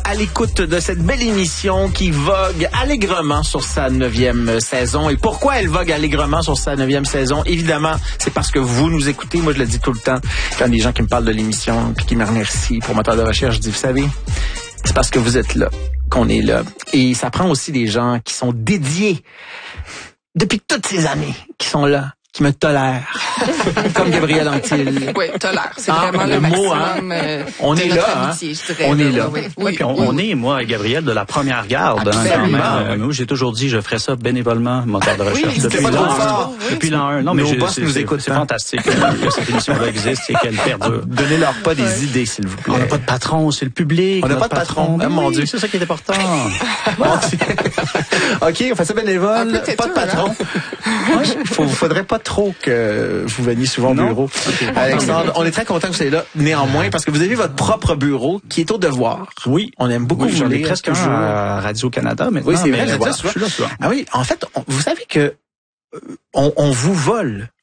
à l'écoute de cette belle émission qui vogue allègrement sur sa 9e saison. Et pourquoi elle vogue allègrement sur sa 9e saison? Évidemment, c'est parce que vous nous écoutez. Moi, je le dis tout le temps. Quand des gens qui me parlent de l'émission puis qui me remercient pour moteur de recherche, je dis, vous savez, c'est parce que vous êtes là qu'on est là. Et ça prend aussi des gens qui sont dédiés depuis toutes ces années, qui sont là, qui me tolèrent. Comme Gabriel Anctil. Oui, tolère. C'est vraiment le mot, maximum on de est notre là, amitié, je dirais. on est là. Oui, Puis on est, moi et Gabriel, de la première garde. Absolument. Moi, j'ai toujours dit, je ferais ça bénévolement, moteur de recherche. c'était pas trop fort. Depuis l'an 1. Non, mais Nos boss nous écoutent c'est pas. fantastique que cette émission-là existe et qu'elle perdure. Donnez-leur pas des idées, s'il vous plaît. On n'a pas de patron, c'est le public. On n'a pas notre de patron. Ah, mon Dieu. C'est ça qui est important. OK, on fait ça bénévole. Un peu têteux, Pas de patron. Faudrait pas trop que vous veniez souvent au bureau. Alexandre, on est très content que vous soyez là. Néanmoins, parce que vous avez votre propre bureau qui est au devoir. Oui. On aime beaucoup vous j'en ai lire presque toujours. à Radio-Canada maintenant. Oui, c'est vrai, mais je voilà, dis ça souvent. je suis là souvent. Ah oui, en fait, vous savez que on vous vole